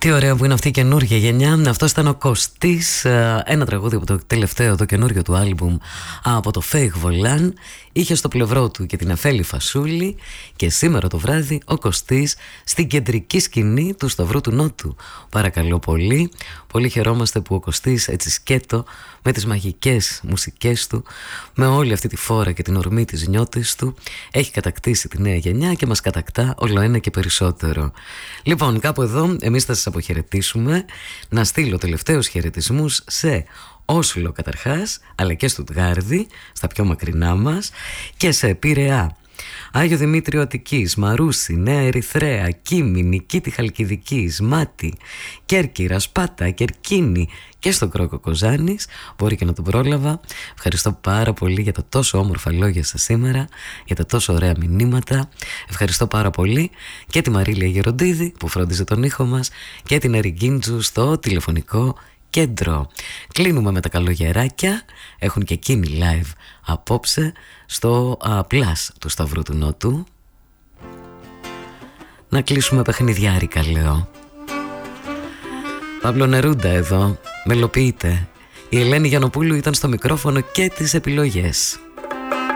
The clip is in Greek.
Τι ωραία που είναι αυτή η καινούργια γενιά. Αυτός ήταν ο Κωστής, ένα τραγούδι από το τελευταίο, το καινούργιο του άλμπουμ από το Fake Volan. Είχε στο πλευρό του και την Αφέλη Φασούλη. Και σήμερα το βράδυ ο Κωστής στην κεντρική σκηνή του Σταυρού του Νότου. Παρακαλώ πολύ. Πολύ χαιρόμαστε που ο Κωστής έτσι σκέτο, με τις μαγικές μουσικές του, με όλη αυτή τη φόρα και την ορμή της νιώτης του, έχει κατακτήσει τη νέα γενιά και μας κατακτά όλο ένα και περισσότερο. Λοιπόν, κάπου εδώ εμείς θα σας αποχαιρετήσουμε. Να στείλω τελευταίους χαιρετισμούς σε Όσλο καταρχάς, αλλά και Στουτγάρδη, στα πιο μακρινά μας, και σε Πειραιά, Άγιο Δημήτριο Αττικής, Μαρούσι, Νέα Ερυθρέα, Κίμη, Νικήτη Χαλκιδικής, Μάτη, Κέρκυρα, Σπάτα, Κερκίνη και στον Κρόκο Κοζάνης. Μπορεί και να τον πρόλαβα. Ευχαριστώ πάρα πολύ για τα τόσο όμορφα λόγια σας σήμερα, για τα τόσο ωραία μηνύματα. Ευχαριστώ πάρα πολύ και τη Μαρίλια Γεροντίδη που φρόντιζε τον ήχο μας και την Εριγκίντζου στο τηλεφωνικό κέντρο. Κλείνουμε με τα καλογεράκια. Έχουν και εκείνοι live απόψε στο Plus του Σταυρού του Νότου. Να κλείσουμε παιχνιδιάρικα, λέω. Παύλο Νερούντα εδώ, μελοποιείται. Η Ελένη Γιαννοπούλου ήταν στο μικρόφωνο και τις επιλογές.